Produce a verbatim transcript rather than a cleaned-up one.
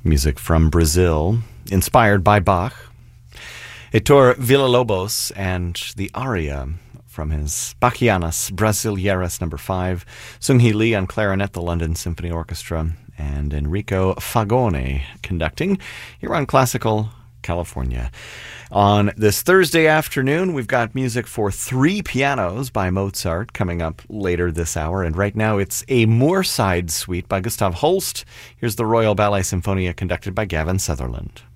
Music from Brazil, inspired by Bach. Heitor Villa-Lobos and the aria from his Bachianas Brasileiras number five. Sung-Hee Lee on clarinet, the London Symphony Orchestra, and Enrico Fagone conducting here on Classical California. On this Thursday afternoon, we've got music for three pianos by Mozart coming up later this hour. And right now, it's a Moorside suite by Gustav Holst. Here's the Royal Ballet Symphonia conducted by Gavin Sutherland.